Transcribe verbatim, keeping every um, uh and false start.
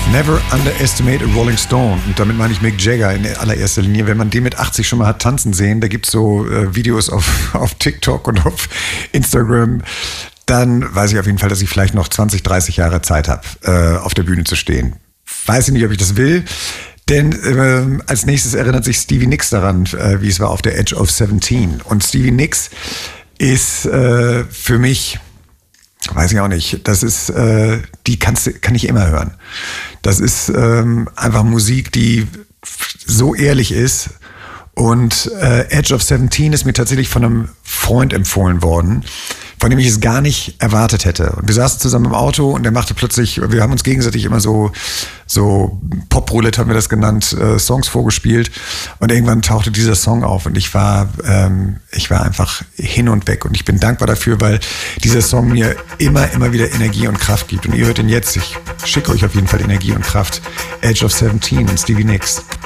Never underestimate a Rolling Stone. Und damit meine ich Mick Jagger in allererster Linie. Wenn man den mit achtzig schon mal hat tanzen sehen, da gibt es so äh, Videos auf, auf TikTok und auf Instagram, dann weiß ich auf jeden Fall, dass ich vielleicht noch zwanzig, dreißig Jahre Zeit habe, äh, auf der Bühne zu stehen. Weiß ich nicht, ob ich das will. Denn äh, als nächstes erinnert sich Stevie Nicks daran, äh, wie es war auf der Edge of seventeen. Und Stevie Nicks ist äh, für mich... Weiß ich auch nicht. Das ist, äh, die kannst, kann ich immer hören. Das ist ähm, einfach Musik, die so ehrlich ist. Und äh, Edge of seventeen ist mir tatsächlich von einem Freund empfohlen worden, von dem ich es gar nicht erwartet hätte. Und wir saßen zusammen im Auto und der machte plötzlich, wir haben uns gegenseitig immer so, so Pop-Roulette haben wir das genannt, äh, Songs vorgespielt. Und irgendwann tauchte dieser Song auf und ich war, ähm, ich war einfach hin und weg. Und ich bin dankbar dafür, weil dieser Song mir immer, immer wieder Energie und Kraft gibt. Und ihr hört ihn jetzt. Ich schicke euch auf jeden Fall Energie und Kraft. Edge of seventeen und Stevie Nicks.